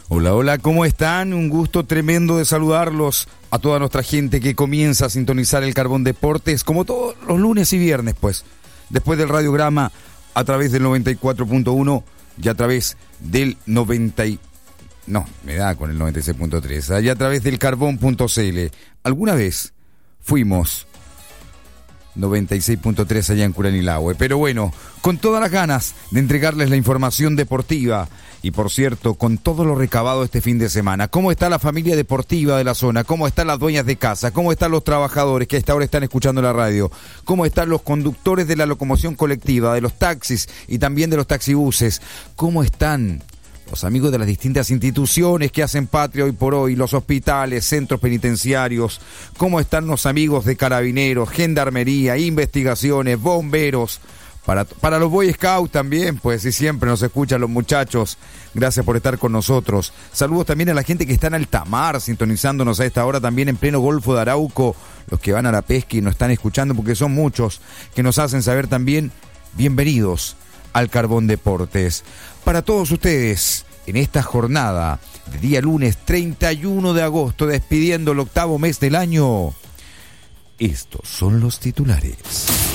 Hola, hola, ¿cómo están? Un gusto tremendo de saludarlos a toda nuestra gente que comienza a sintonizar el Carbón Deportes, como todos los lunes y viernes, pues, después del radiograma a través del 94.1 y a través del 96.3, allá a través del carbón.cl. Alguna vez fuimos 96.3 allá en Curanilahue, pero bueno, con todas las ganas de entregarles la información deportiva y, por cierto, con todo lo recabado este fin de semana. ¿Cómo está la familia deportiva de la zona? ¿Cómo están las dueñas de casa? ¿Cómo están los trabajadores que a esta hora están escuchando la radio? ¿Cómo están los conductores de la locomoción colectiva, de los taxis y también de los taxibuses? ¿Cómo están los amigos de las distintas instituciones que hacen patria hoy por hoy, los hospitales, centros penitenciarios? ¿Cómo están los amigos de carabineros, gendarmería, investigaciones, bomberos? Para los Boy Scouts también, pues, y siempre nos escuchan los muchachos. Gracias por estar con nosotros. Saludos también a la gente que está en alta mar, sintonizándonos a esta hora también en pleno Golfo de Arauco, los que van a la pesca y nos están escuchando, porque son muchos que nos hacen saber también bienvenidos al Carbón Deportes. Para todos ustedes, en esta jornada de día lunes 31 de agosto, despidiendo el octavo mes del año, estos son los titulares.